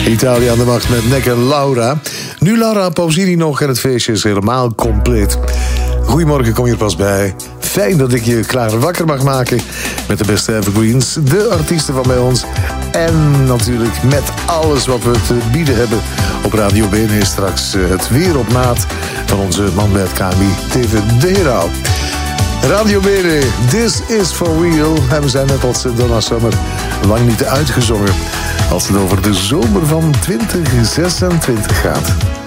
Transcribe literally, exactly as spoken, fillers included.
Italië aan de macht met Nek en Laura. Nu Laura Pausini nog en het feestje is helemaal compleet. Goedemorgen, kom je er pas bij. Fijn dat ik je klaar wakker mag maken met de beste evergreens, de artiesten van bij ons. En natuurlijk met alles wat we te bieden hebben op Radio B N. Straks het weer op maat van onze man bij het K M I, Teven de Heraal. Radio B N, this is for real. En we zijn net als Donna Summer lang niet uitgezongen als het over de zomer van twintig zesentwintig gaat.